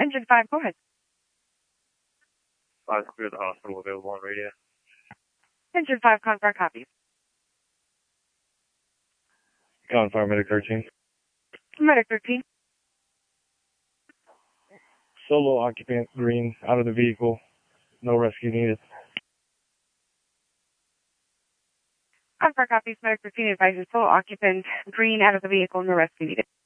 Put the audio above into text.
Engine 5, go ahead. 5 clear the hospital, available on radio. Engine 5, Concord copies. Fire Medic 13. Medic 13. Solo occupant, green, out of the vehicle. No rescue needed. Concord copies, Medic 13 advises sole occupant, green, out of the vehicle, no rescue needed.